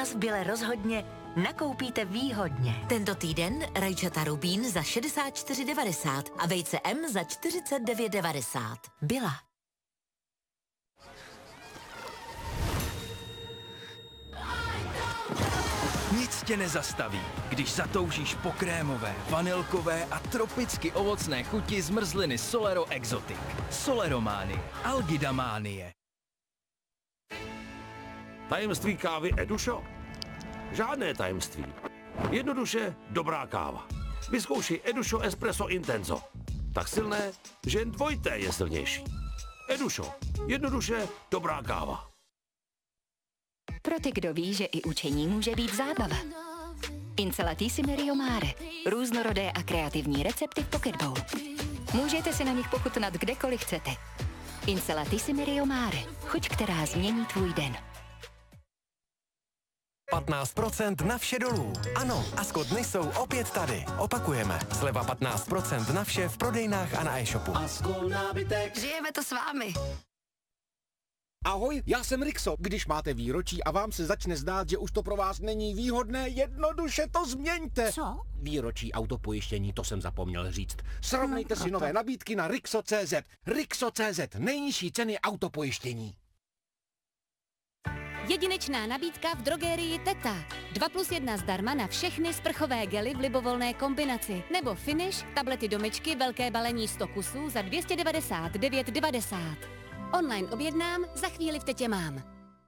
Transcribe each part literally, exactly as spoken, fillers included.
nás v Bile rozhodně nakoupíte výhodně. Tento týden rajčata rubín za šedesát čtyři devadesát a vejce M za čtyřicet devět devadesát. Bila. Nic tě nezastaví, když zatoužíš po krémové, vanilkové a tropicky ovocné chuti zmrzliny Solero Exotic. Solerománie, Algidamánie. Tajemství kávy Edušo? Žádné tajemství. Jednoduše dobrá káva. Vyzkoušej Edušo Espresso Intenso. Tak silné, že jen dvojité je silnější. Edušo. Jednoduše dobrá káva. Pro ty, kdo ví, že i učení může být zábava. Incelatissime Rio Mare. Různorodé a kreativní recepty v Pocket Bowl. Můžete si na nich pochutnat kdekoliv chcete. Incelatissime Rio Mare. Chuť, která změní tvůj den. patnáct procent na vše dolů. Ano, Asko dny jsou opět tady. Opakujeme. Sleva patnáct procent na vše v prodejnách a na e-shopu. Asko nábytek. Žijeme to s vámi. Ahoj, já jsem Rixo. Když máte výročí a vám se začne zdát, že už to pro vás není výhodné, jednoduše to změňte. Co? Výročí autopojištění, to jsem zapomněl říct. Srovnejte no, si nové nabídky na Rixo tečka cé zet. Rixo tečka cé zet, nejnižší ceny autopojištění. Jedinečná nabídka v drogerii Teta. dva plus jedna zdarma na všechny sprchové gely v libovolné kombinaci. Nebo Finish, tablety do myčky, velké balení sto kusů za dvě stě devadesát devět devadesát. Online objednám, za chvíli v Tetě mám.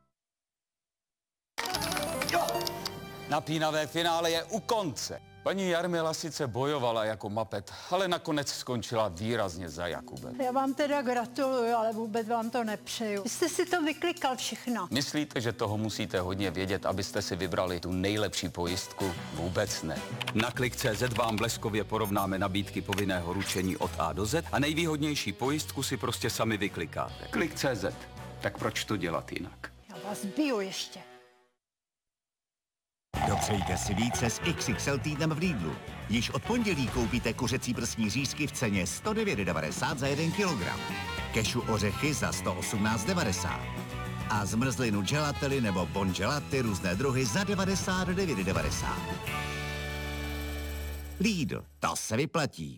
Jo! Napínavé finále je u konce. Paní Jarmila sice bojovala jako mapet, ale nakonec skončila výrazně za Jakubem. Já vám teda gratuluju, ale vůbec vám to nepřeju. Jste si to vyklikal všechno. Myslíte, že toho musíte hodně vědět, abyste si vybrali tu nejlepší pojistku? Vůbec ne. Na klik tečka cé zet vám bleskově porovnáme nabídky povinného ručení od A do Z a nejvýhodnější pojistku si prostě sami vyklikáte. Klik tečka cé zet. Tak proč to dělat jinak? Já vás biju ještě. Dopřejte si více s iks iks el týdnem v Lidlu. Již od pondělí koupíte kuřecí prsní řízky v ceně sto devět devadesát za jeden kilogram. Kešu ořechy za sto osmnáct devadesát. A zmrzlinu gelately nebo bon gelaty různé druhy za devadesát devět devadesát. Lidl, to se vyplatí.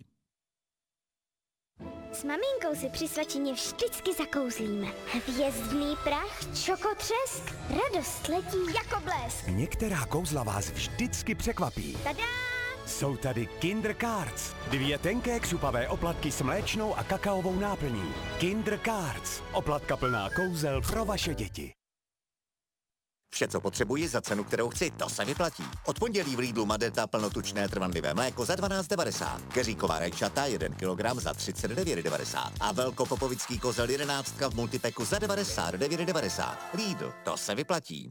S maminkou si při svačině vždycky zakouzlíme. Hvězdný prach, čokotřesk, radost letí jako blesk. Některá kouzla vás vždycky překvapí. Tada! Jsou tady Kinder Cards. Dvě tenké křupavé oplatky s mléčnou a kakaovou náplní. Kinder Cards. Oplatka plná kouzel pro vaše děti. Vše, co potřebuji za cenu, kterou chci, to se vyplatí. Od pondělí v Lidlu Madeta plnotučné trvanlivé mléko za dvanáct devadesát. Keříková rajčata jeden kilogram za třicet devět devadesát. A velkopopovický kozel jedenáctka v multipeku za devadesát devět devadesát. Lidl, to se vyplatí.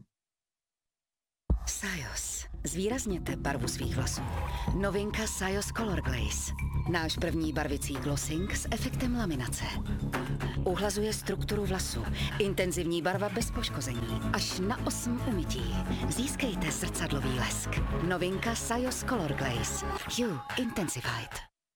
Sajos. Zvýrazněte barvu svých vlasů. Novinka Sajos Color Glaze. Náš první barvicí glossing s efektem laminace. Uhlazuje strukturu vlasu. Intenzivní barva bez poškození. Až na osm umytí. Získejte zrcadlový lesk. Novinka Sajos Color Glaze. Hue Intensified.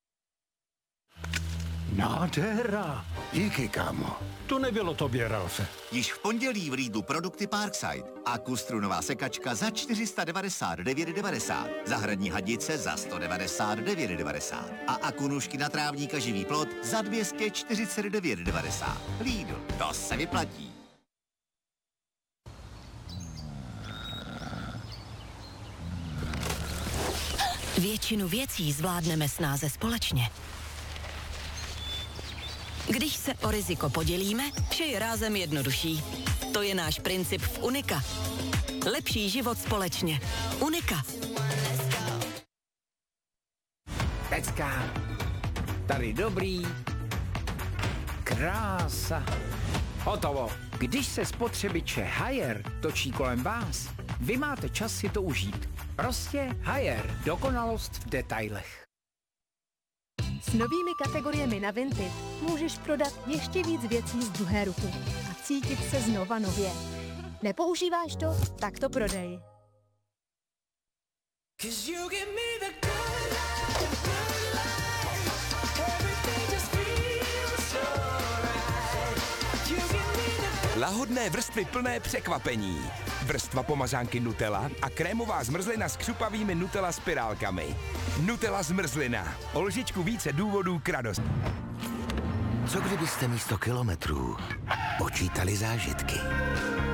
Nádhera. Díky, kámo. To nebylo tobě, Ralfe. Již v pondělí v Lidlu produkty Parkside. Akustrunová sekačka za čtyři sta devadesát devět devadesát. Zahradní hadice za sto devadesát devět devadesát. A akunušky na trávník a živý plod za dvě stě čtyřicet devět devadesát. Lidl, to se vyplatí. Většinu věcí zvládneme snáze společně. Když se o riziko podělíme, vše je rázem jednodušší. To je náš princip v Unika. Lepší život společně. Unika. Pecka. Tady dobrý. Krása. Hotovo. Když se spotřebiče Haier točí kolem vás, vy máte čas si to užít. Prostě Haier. Dokonalost v detailech. S novými kategoriemi na Vinted můžeš prodat ještě víc věcí z druhé ruky a cítit se znova nově. Nepoužíváš to? Tak to prodej. Lahodné vrstvy plné překvapení. Vrstva pomazánky Nutella a krémová zmrzlina s křupavými Nutella spirálkami. Nutella zmrzlina. O lžičku více důvodů k radosti. Co kdybyste místo kilometrů počítali zážitky?